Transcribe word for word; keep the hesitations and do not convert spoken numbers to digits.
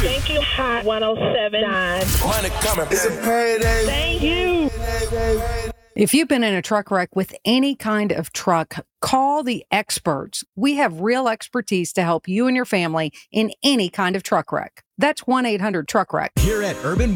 Thank you, Hot one oh seven point nine. Money coming, It's a payday. Thank you. If you've been in a truck wreck with any kind of truck, call the experts. We have real expertise to help you and your family in any kind of truck wreck. That's one eight hundred truck wreck. Here at Urban